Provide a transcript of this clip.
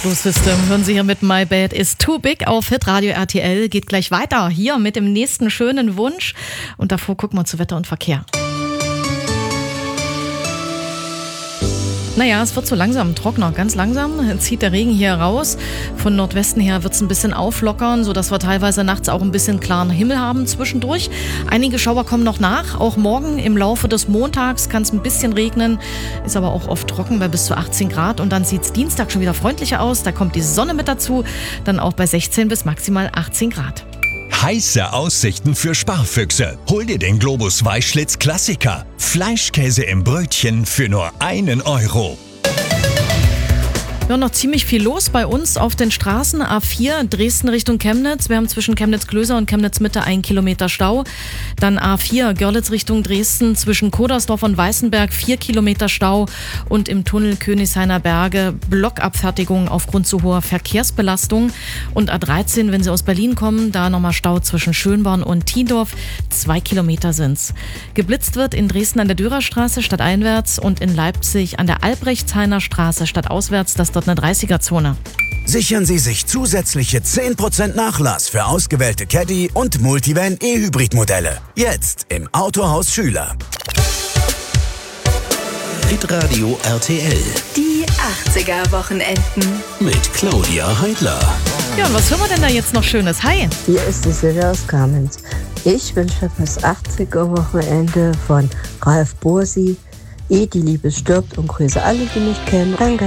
Soul System hören Sie hier mit My Bad is Too Big auf Hitradio RTL. Geht gleich weiter hier mit dem nächsten schönen Wunsch. Und davor gucken wir zu Wetter und Verkehr. Naja, es wird so langsam trockener, ganz langsam zieht der Regen hier raus. Von Nordwesten her wird es ein bisschen auflockern, sodass wir teilweise nachts auch ein bisschen klaren Himmel haben zwischendurch. Einige Schauer kommen noch nach. Auch morgen im Laufe des Montags kann es ein bisschen regnen, ist aber auch oft trocken bei bis zu 18 Grad. Und dann sieht es Dienstag schon wieder freundlicher aus. Da kommt die Sonne mit dazu, dann auch bei 16 bis maximal 18 Grad. Heiße Aussichten für Sparfüchse. Hol dir den Globus Weichschlitz Klassiker. Fleischkäse im Brötchen für nur 1 Euro. Ja, noch ziemlich viel los bei uns auf den Straßen. A4 Dresden Richtung Chemnitz. Wir haben zwischen Chemnitz-Klöser und Chemnitz-Mitte 1 Kilometer Stau. Dann A4 Görlitz Richtung Dresden zwischen Kodersdorf und Weißenberg 4 Kilometer Stau. Und im Tunnel Königshainer Berge Blockabfertigung aufgrund zu hoher Verkehrsbelastung. Und A13, wenn Sie aus Berlin kommen, da nochmal Stau zwischen Schönborn und Tiendorf. 2 Kilometer sind's. Geblitzt wird in Dresden an der Dürerstraße stadteinwärts und in Leipzig an der Albrechtshainer Straße stadtauswärts. Das dort eine 30er-Zone. Sichern Sie sich zusätzliche 10% Nachlass für ausgewählte Caddy- und Multivan E-Hybrid-Modelle. Jetzt im Autohaus Schüler. Hitradio RTL. Die 80er-Wochenenden. Mit Claudia Heidler. Ja, und was hören wir denn da jetzt noch Schönes? Hi! Hier ist die Silvia aus Kamenz. Ich wünsche das 80er-Wochenende von Ralf Bursi, Ehe die Liebe stirbt und grüße alle, die mich kennen. Danke.